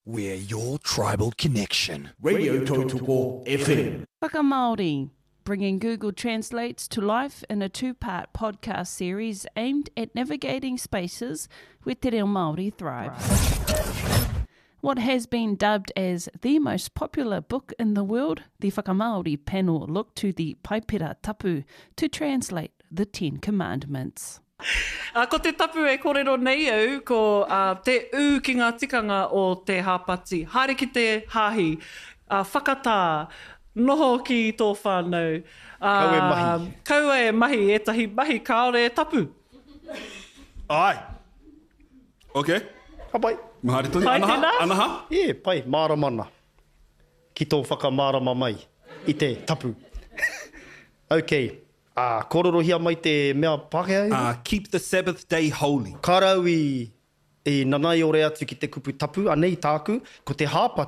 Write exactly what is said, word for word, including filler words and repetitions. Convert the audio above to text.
We're your tribal connection. Radio Totoko F M. Whakamāori, bringing Google Translates to life in a two-part podcast series aimed at navigating spaces where te reo Māori thrive. What has been dubbed as the most popular book in the world, the Whakamāori panel look to the Paipera Tapu to translate the Ten Commandments. Uh, ko te tapu e kōrero nei au, ko uh, te ū ki ngā tikanga o te hāpati. Haere ki te hāhi, uh, whakatā, noho ki tō whānau. Uh, Kaua e mahi. Kaua e mahi, etahi mahi kaore e tapu. Ai. Ok. Hapai. Mahare toni. Pai Anaha? tēnā? Anaha? E, pai, māramana. Ki tō whakamārama mai, i te tapu. Ok. Ah, kororohia mai te mea Pākehā. Uh, keep the Sabbath day holy. Karau i, i nanai ore atu ki te kupu tapu, anei tāku, ko te hāpati.